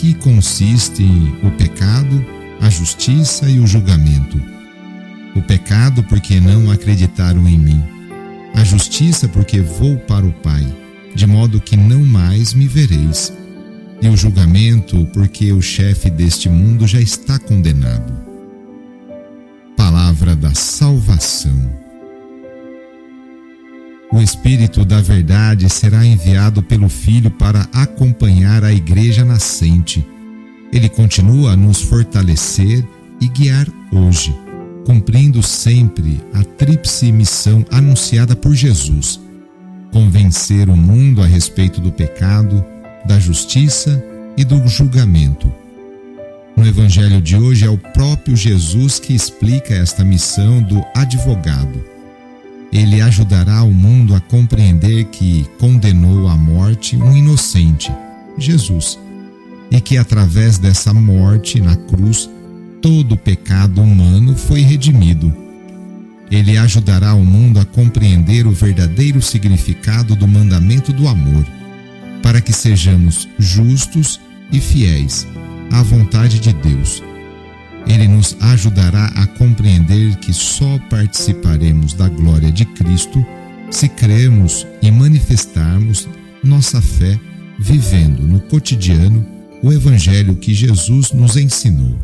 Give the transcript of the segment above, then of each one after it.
que consistem o pecado, a justiça e o julgamento. O pecado, porque não acreditaram em mim. A justiça, porque vou para o Pai, de modo que não mais me vereis. E o julgamento, porque o chefe deste mundo já está condenado. Palavra da salvação. O Espírito da Verdade será enviado pelo Filho para acompanhar a Igreja nascente. Ele continua a nos fortalecer e guiar hoje, cumprindo sempre a tríplice missão anunciada por Jesus: convencer o mundo a respeito do pecado, da justiça e do julgamento. No Evangelho de hoje é o próprio Jesus que explica esta missão do advogado. Ele ajudará o mundo a compreender que condenou à morte um inocente, Jesus, e que através dessa morte na cruz, todo o pecado humano foi redimido. Ele ajudará o mundo a compreender o verdadeiro significado do mandamento do amor, para que sejamos justos e fiéis à vontade de Deus. Ele nos ajudará a compreender que só participaremos da glória de Cristo se crermos e manifestarmos nossa fé vivendo no cotidiano o Evangelho que Jesus nos ensinou.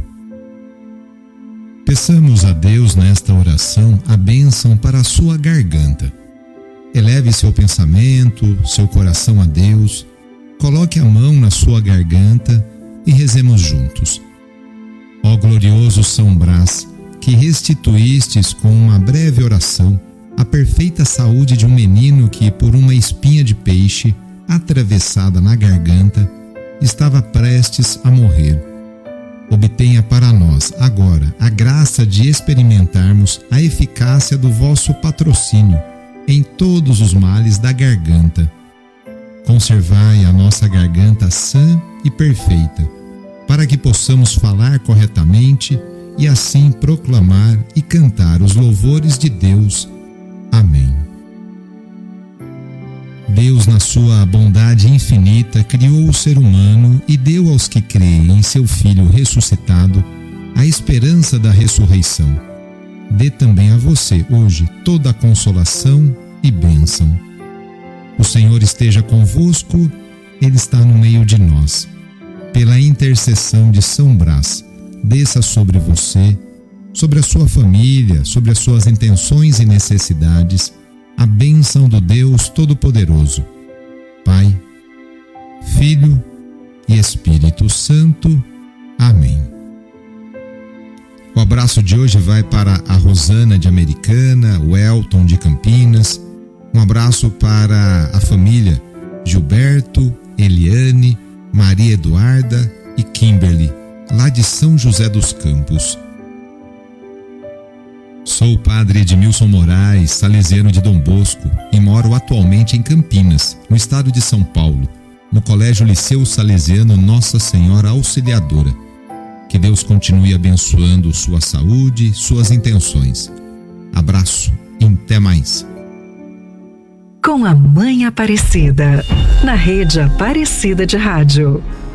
Peçamos a Deus nesta oração a bênção para a sua garganta. Eleve seu pensamento, seu coração a Deus, coloque a mão na sua garganta e rezemos juntos. Ó glorioso São Brás, que restituístes com uma breve oração a perfeita saúde de um menino que, por uma espinha de peixe atravessada na garganta, estava prestes a morrer. Obtenha para nós, agora, a graça de experimentarmos a eficácia do vosso patrocínio em todos os males da garganta. Conservai a nossa garganta sã e perfeita, para que possamos falar corretamente e assim proclamar e cantar os louvores de Deus. Amém. Deus, na sua bondade infinita, criou o ser humano e deu aos que creem em seu Filho ressuscitado a esperança da ressurreição. Dê também a você, hoje, toda a consolação e bênção. O Senhor esteja convosco, Ele está no meio de nós. Pela intercessão de São Brás, desça sobre você, sobre a sua família, sobre as suas intenções e necessidades, a bênção do Deus Todo-Poderoso, Pai, Filho e Espírito Santo. Amém. O abraço de hoje vai para a Rosana de Americana, o Elton de Campinas. Um abraço para a família Gilberto, Eliane, Maria Eduarda e Kimberly, lá de São José dos Campos. Sou o padre Edmilson Moraes, salesiano de Dom Bosco, e moro atualmente em Campinas, no estado de São Paulo, no Colégio Liceu Salesiano Nossa Senhora Auxiliadora. Que Deus continue abençoando sua saúde, suas intenções. Abraço e até mais. Com a Mãe Aparecida, na Rede Aparecida de Rádio.